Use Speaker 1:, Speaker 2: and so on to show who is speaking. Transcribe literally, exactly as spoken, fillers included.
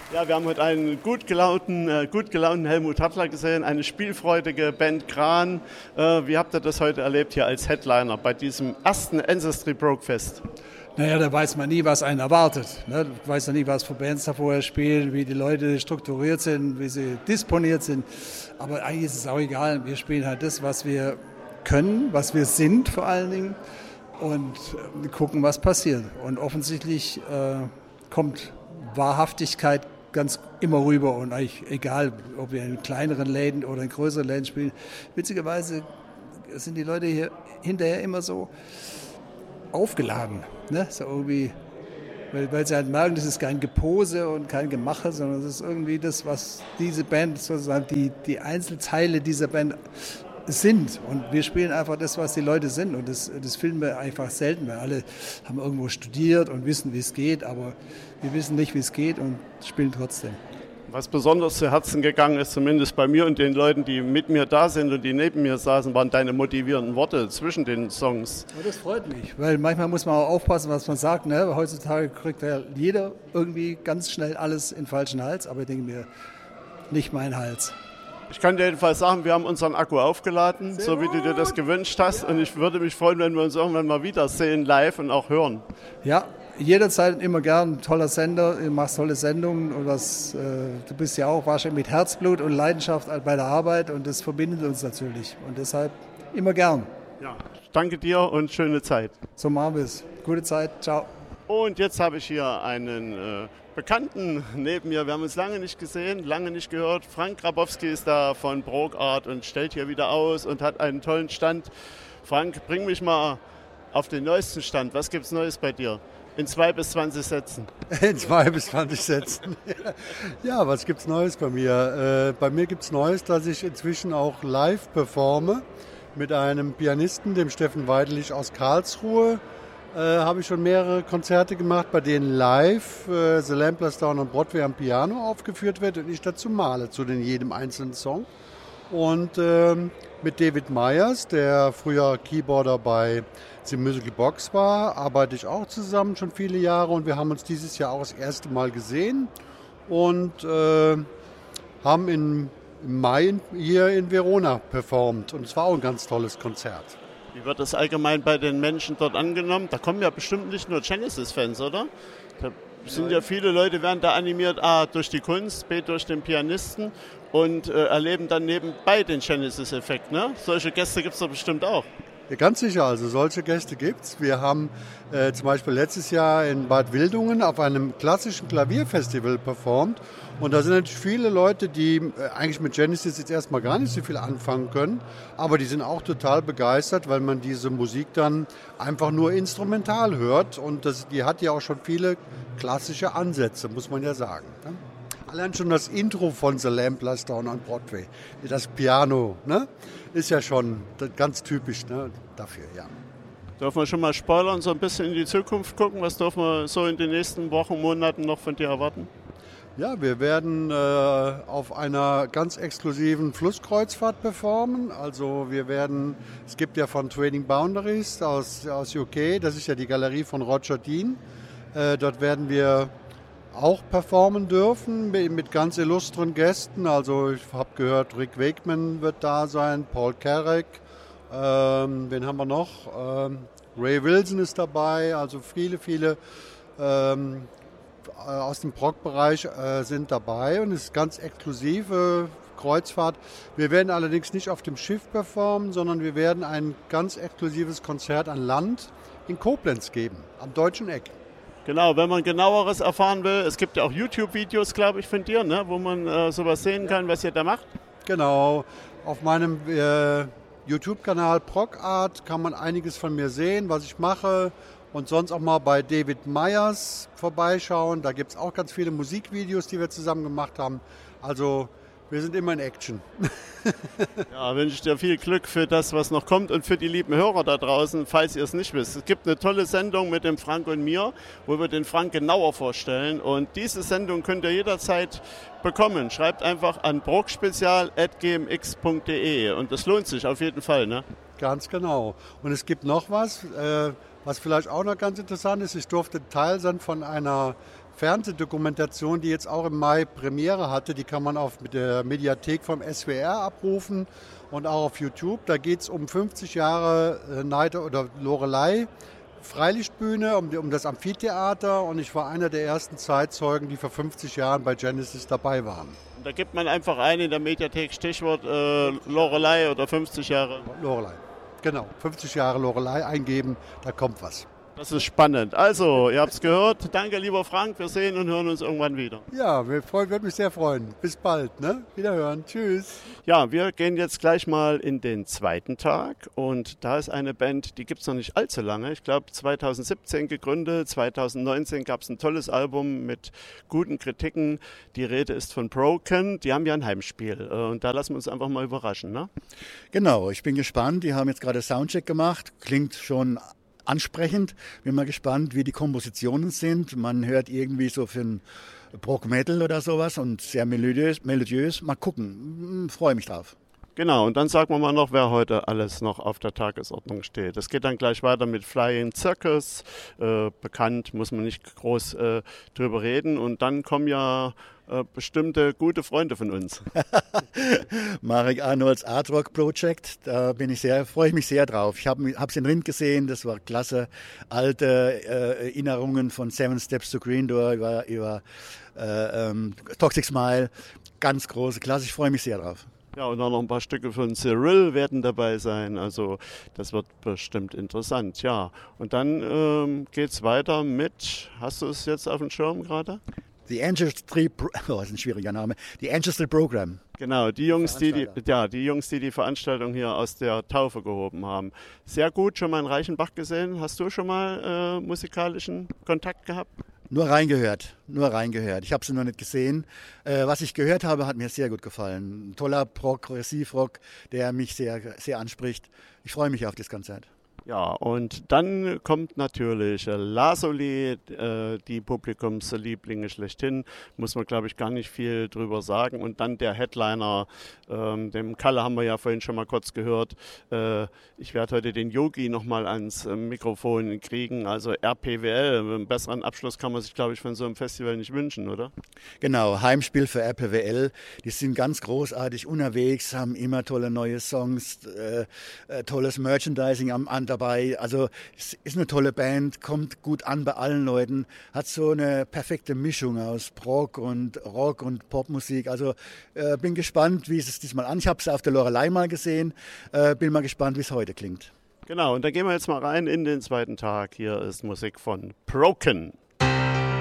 Speaker 1: Ja, wir haben heute einen gut gelaunten, äh, gut gelaunten Helmut Hartler gesehen, eine spielfreudige Band Kran. Äh, wie habt ihr das heute erlebt hier als Headliner bei diesem ersten Ancestry Broke Fest?
Speaker 2: Naja, da weiß man nie, was einen erwartet. Ne? Du weißt ja nie, was für Bands da vorher spielen, wie die Leute strukturiert sind, wie sie disponiert sind. Aber eigentlich ist es auch egal. Wir spielen halt das, was wir können, was wir sind vor allen Dingen und äh, gucken, was passiert. Und offensichtlich äh, kommt Wahrhaftigkeit ganz immer rüber und eigentlich egal, ob wir in kleineren Läden oder in größeren Läden spielen. Witzigerweise sind die Leute hier hinterher immer so aufgeladen, ne? So irgendwie, weil, weil sie halt merken, das ist kein Gepose und kein Gemache, sondern das ist irgendwie das, was diese Band, sozusagen die, die Einzelteile dieser Band sind. Und wir spielen einfach das, was die Leute sind. Und das, das finden wir einfach selten, weil alle haben irgendwo studiert und wissen, wie es geht, aber wir wissen nicht, wie es geht und spielen trotzdem.
Speaker 1: Was besonders zu Herzen gegangen ist, zumindest bei mir und den Leuten, die mit mir da sind und die neben mir saßen, waren deine motivierenden Worte zwischen den Songs.
Speaker 2: Und das freut mich, weil manchmal muss man auch aufpassen, was man sagt. Ne? Heutzutage kriegt ja jeder irgendwie ganz schnell alles in den falschen Hals, aber ich denke mir, nicht mein Hals.
Speaker 1: Ich kann dir jedenfalls sagen, wir haben unseren Akku aufgeladen, Sehr so wie du dir das gewünscht hast. Ja. Und ich würde mich freuen, wenn wir uns irgendwann mal wiedersehen, live und auch hören.
Speaker 2: Ja, jederzeit und immer gern. Toller Sender, du machst tolle Sendungen. Und das, äh, du bist ja auch wahrscheinlich mit Herzblut und Leidenschaft bei der Arbeit. Und das verbindet uns natürlich. Und deshalb immer gern.
Speaker 1: Ja, danke dir und schöne Zeit.
Speaker 2: So machen wir es. Gute Zeit. Ciao.
Speaker 1: Und jetzt habe ich hier einen äh, Bekannten neben mir. Wir haben uns lange nicht gesehen, lange nicht gehört. Frank Grabowski ist da von Broke Art und stellt hier wieder aus und hat einen tollen Stand. Frank, bring mich mal auf den neuesten Stand. Was gibt's Neues bei dir? In zwei bis zwanzig Sätzen.
Speaker 3: In zwei bis zwanzig Sätzen. Ja, was gibt's Neues bei mir? Äh, bei mir gibt's Neues, dass ich inzwischen auch live performe mit einem Pianisten, dem Steffen Weidelich aus Karlsruhe. Äh, habe ich schon mehrere Konzerte gemacht, bei denen live äh, The Lamplighter Down on Broadway am Piano aufgeführt wird und ich dazu male, zu den jedem einzelnen Song. Und ähm, mit David Myers, der früher Keyboarder bei The Musical Box war, arbeite ich auch zusammen schon viele Jahre und wir haben uns dieses Jahr auch das erste Mal gesehen und äh, haben in, im Mai hier in Verona performt und es war auch ein ganz tolles Konzert.
Speaker 1: Wie wird das allgemein bei den Menschen dort angenommen? Da kommen ja bestimmt nicht nur Genesis-Fans, oder? Da sind ja viele Leute, werden da animiert, A, durch die Kunst, B, durch den Pianisten und äh, erleben dann nebenbei den Genesis-Effekt, ne? Solche Gäste gibt es doch bestimmt auch.
Speaker 3: Ja, ganz sicher, also solche Gäste gibt's. Wir haben äh, zum Beispiel letztes Jahr in Bad Wildungen auf einem klassischen Klavierfestival performt und da sind natürlich viele Leute, die äh, eigentlich mit Genesis jetzt erstmal gar nicht so viel anfangen können, aber die sind auch total begeistert, weil man diese Musik dann einfach nur instrumental hört und das, die hat ja auch schon viele klassische Ansätze, muss man ja sagen. Ne? Allein schon das Intro von The Lamplighter Down on Broadway, das Piano, ne, ist ja schon ganz typisch, ne, dafür, ja.
Speaker 1: Dürfen wir schon mal spoilern, so ein bisschen in die Zukunft gucken? Was dürfen wir so in den nächsten Wochen, Monaten noch von dir erwarten?
Speaker 3: Ja, wir werden äh, auf einer ganz exklusiven Flusskreuzfahrt performen. Also wir werden, es gibt ja von Trading Boundaries aus, aus U K, das ist ja die Galerie von Roger Dean. Äh, dort werden wir auch performen dürfen mit ganz illustren Gästen. Also ich habe gehört, Rick Wakeman wird da sein, Paul Carrack, ähm, wen haben wir noch? Ähm, Ray Wilson ist dabei, also viele, viele ähm, aus dem Prog-Bereich äh, sind dabei und es ist ganz exklusive Kreuzfahrt. Wir werden allerdings nicht auf dem Schiff performen, sondern wir werden ein ganz exklusives Konzert an Land in Koblenz geben, am Deutschen Eck.
Speaker 1: Genau, wenn man genaueres erfahren will, es gibt ja auch YouTube-Videos, glaube ich, von dir, ne, wo man äh, sowas sehen kann, was ihr da macht.
Speaker 3: Genau, auf meinem äh, YouTube-Kanal Broke Art kann man einiges von mir sehen, was ich mache und sonst auch mal bei David Myers vorbeischauen. Da gibt es auch ganz viele Musikvideos, die wir zusammen gemacht haben. Also wir sind immer in Action.
Speaker 1: Ja, wünsche ich dir viel Glück für das, was noch kommt und für die lieben Hörer da draußen, falls ihr es nicht wisst. Es gibt eine tolle Sendung mit dem Frank und mir, wo wir den Frank genauer vorstellen und diese Sendung könnt ihr jederzeit bekommen. Schreibt einfach an brokspezial at g m x punkt d e und das lohnt sich auf jeden Fall, ne?
Speaker 3: Ganz genau. Und es gibt noch was, äh, was vielleicht auch noch ganz interessant ist. Ich durfte Teil sein von einer Fernsehdokumentation, die jetzt auch im Mai Premiere hatte. Die kann man auf mit der Mediathek vom S W R abrufen und auch auf YouTube. Da geht es um fünfzig Jahre äh, Night oder Loreley. Freilichtbühne, um, um das Amphitheater, und ich war einer der ersten Zeitzeugen, die vor fünfzig Jahren bei Genesis dabei waren.
Speaker 1: Da gibt man einfach ein in der Mediathek Stichwort äh, Loreley oder fünfzig Jahre.
Speaker 3: Loreley, genau. fünfzig Jahre Loreley eingeben, da kommt was.
Speaker 1: Das ist spannend. Also, ihr habt es gehört. Danke, lieber Frank. Wir sehen und hören uns irgendwann wieder.
Speaker 3: Ja, würde mich sehr freuen. Bis bald. Ne? Wiederhören. Tschüss.
Speaker 1: Ja, wir gehen jetzt gleich mal in den zweiten Tag. Und da ist eine Band, die gibt es noch nicht allzu lange. Ich glaube, zwanzig siebzehn gegründet. zwanzig neunzehn gab es ein tolles Album mit guten Kritiken. Die Rede ist von Broken. Die haben ja ein Heimspiel. Und da lassen wir uns einfach mal überraschen. Ne?
Speaker 4: Genau, ich bin gespannt. Die haben jetzt gerade Soundcheck gemacht. Klingt schon ansprechend. Bin mal gespannt, wie die Kompositionen sind. Man hört irgendwie so für einen Prog Metal oder sowas und sehr melodiös. melodiös. Mal gucken. Freue mich drauf.
Speaker 1: Genau, und dann sagen wir mal noch, wer heute alles noch auf der Tagesordnung steht. Es geht dann gleich weiter mit Flying Circus. Äh, bekannt, muss man nicht groß äh, drüber reden. Und dann kommen ja äh, bestimmte gute Freunde von uns.
Speaker 4: Marek Arnolds Art Rock Project, da bin ich sehr, freue ich mich sehr drauf. Ich habe es in Rind gesehen, das war klasse. Alte äh, Erinnerungen von Seven Steps to Green Door über, über äh, ähm, Toxic Smile. Ganz große Klasse, ich freue mich sehr drauf.
Speaker 1: Ja, und auch noch ein paar Stücke von Cyril werden dabei sein. Also das wird bestimmt interessant, ja. Und dann ähm, geht es weiter mit, hast du es jetzt auf dem Schirm gerade?
Speaker 4: The Ancestry, Pro- oh, das ist ein schwieriger Name. The Ancestry Program.
Speaker 1: Genau, die Jungs, die die, ja, die Jungs, die die Veranstaltung hier aus der Taufe gehoben haben. Sehr gut, schon mal in Reichenbach gesehen. Hast du schon mal äh, musikalischen Kontakt gehabt?
Speaker 4: Nur reingehört, nur reingehört. Ich habe sie noch nicht gesehen. Äh, was ich gehört habe, hat mir sehr gut gefallen. Ein toller Progressivrock, der mich sehr, sehr anspricht. Ich freue mich auf das Konzert.
Speaker 1: Ja, und dann kommt natürlich Lazuli, äh, die Publikumslieblinge schlechthin, muss man glaube ich gar nicht viel drüber sagen. Und dann der Headliner, ähm, dem Kalle haben wir ja vorhin schon mal kurz gehört. Äh, ich werde heute den Yogi nochmal ans äh, Mikrofon kriegen, also R P W L. Einen besseren Abschluss kann man sich glaube ich von so einem Festival nicht wünschen, oder?
Speaker 4: Genau, Heimspiel für R P W L. Die sind ganz großartig unterwegs, haben immer tolle neue Songs, äh, äh, tolles Merchandising am an dabei. Also es ist eine tolle Band, kommt gut an bei allen Leuten, hat so eine perfekte Mischung aus Prog und Rock und Popmusik. Also äh, bin gespannt, wie es es diesmal an. Ich habe es auf der Loreley mal gesehen, äh, bin mal gespannt, wie es heute klingt.
Speaker 1: Genau, und dann gehen wir jetzt mal rein in den zweiten Tag. Hier ist Musik von Broken.